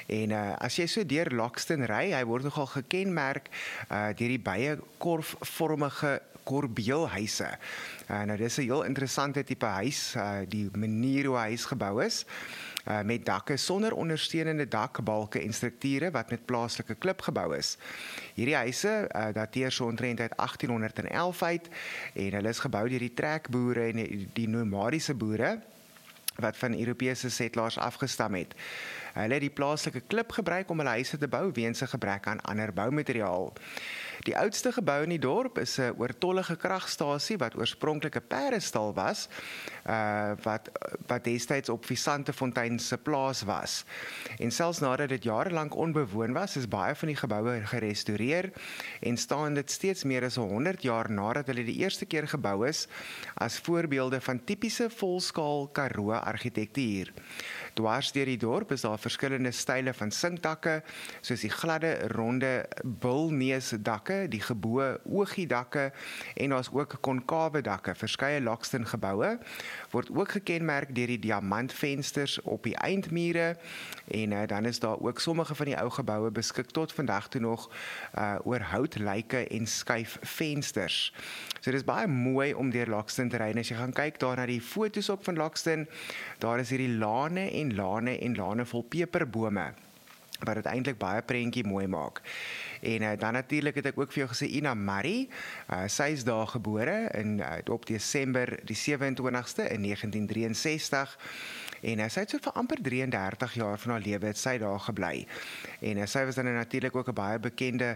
En as jy so deur Loxton ry, hy word nogal gekenmerk deur die baie korfvormige korbeelhuise. Nou dis 'n heel interessante tipe huis, die manier hoe hy huis gebou is, met dakke sonder ondersteunende dakbalke en strukture wat met plaaslike klip gebou is. Hierdie huise dateer so omtrent uit 1811 uit en hulle is gebou deur die trekboere en die nomadiese boere wat van Europese settlers afgestam het. Hulle het die plaaslike klip gebruik om hulle huise te bou weens 'n gebrek aan ander boumateriaal. Die oudste gebou in die dorp is 'n oortollige kragstasie wat oorspronklik 'n perdestal was, wat destyds op Visantefontein se plaas was. En selfs nadat dit jarelank onbewoon was, is baie van die geboue gerestoreer en staan dit steeds meer as 100 jaar nadat hulle die eerste keer gebou is as voorbeelde van tipiese volskaal Karoo argitektuur. Dwars deur die dorp is daar verskillende style van sinkdakke, soos die gladde, ronde bilneusdakke, die geboë ogiedakke en daar's ook konkawe dakke. Verskeie Loxton geboue word ook gekenmerk deur die diamantvensters op die eindmure en dan is daar ook sommige van die ou geboue beskik tot vandag toe nog oor houtlyke en skuifvensters. So dis baie mooi om deur Loxton te ry. As jy gaan kyk daar na die foto's op van Loxton, daar is hierdie lane en lane vol peperbome wat dit eintlik baie prentjie mooi maak. En dan natuurlik het ek ook vir jou gesê Ina Marie, sy is daar gebore op Desember die 27ste in 1963 en sy het so vir amper 33 jaar van haar lewe het sy daar gebly. En sy was dan natuurlik ook 'n baie bekende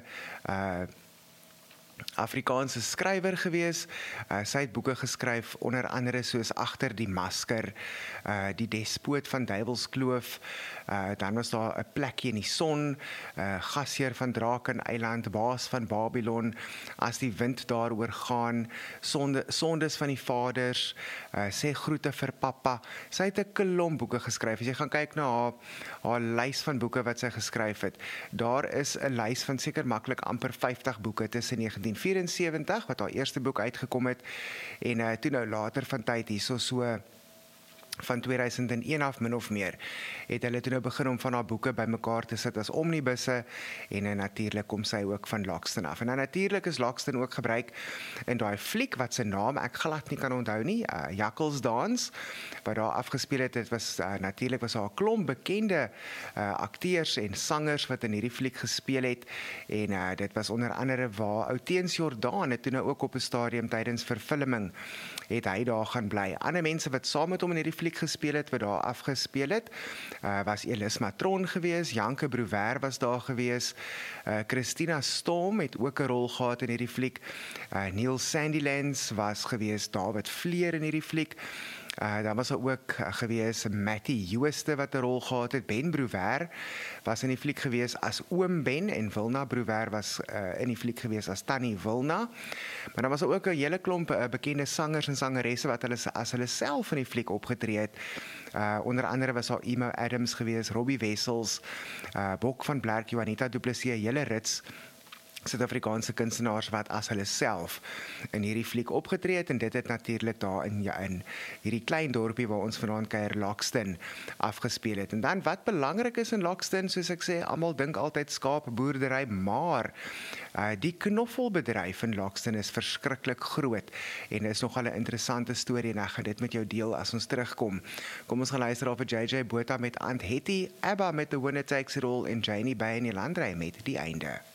Afrikaanse skrywer gewees. Sy het boeke geskryf onder andere soos Agter die Masker, Die Despoot van Duivelskloof, dan was daar 'n Plekkie in die Son, Gasheer van Drakeneiland, Baas van Babylon, As die Wind daaroor gaan, Sondes van die Vaders, Sê groete vir Pappa. Sy het 'n klomp boeke geskryf. As jy gaan kyk na haar lys van boeke wat sy geskryf het, daar is 'n lys van seker maklik amper 50 boeke tussen 1974 wat haar eerste boek uitgekom het en toe nou later van tyd hierso so van 2001 af min of meer, het hulle toe nou begin om van haar boeke bymekaar te sit as omnibusse en natuurlik kom sy ook van Loxton af. En dan natuurlik is Loxton ook gebruik in daai fliek wat sy naam ek glad nie kan onthou nie, Jakkelsdans, wat daar afgespeel het. Dit was natuurlik was daar 'n klomp bekende akteurs en sangers wat in hierdie fliek gespeel het en dit was onder andere waar Outeens Jordaan het toe nou ook op 'n stadium tydens vervulling het hy daar gaan bly. Ander mense wat saam met hom in hierdie fliek gespeel het, wat daar afgespeel het, was Elis Matron gewees, Janke Brouwer was daar gewees, Christina Storm het ook 'n rol gehad in hierdie fliek, Neil Sandilands was gewees, David Vleer in hierdie fliek, dan was daar ook gewees Mattie Jooste wat 'n rol gehad het, Ben Brouwer was in die fliek gewees as oom Ben en Wilna Brouwer was in die fliek gewees as Tannie Wilna. Maar dan was daar ook 'n hele klomp bekende sangers en sangeresse wat hulle as hulle self in die fliek opgetree het. Onder andere was daar Emo Adams gewees, Robbie Wessels, Bok van Blerk, Juanita Du Plessis, 'n hele rits Suid-Afrikaanse kunstenaars wat as hulle self in hierdie fliek opgetree het en dit het natuurlik daar in hierdie klein dorpie waar ons vanaand kuier Loxton afgespeel het. En dan wat belangrik is in Loxton, soos ek sê, almal dink altyd skaapboerdery, maar die knoffelbedryf in Loxton is verskriklik groot en is nogal 'n interessante storie en ek gaan dit met jou deel as ons terugkom. Kom ons gaan luister op vir JJ Botha met Aunt Hetty, ABBA met The Winner Takes It All en Janie Bay en die Landry met Die Einde.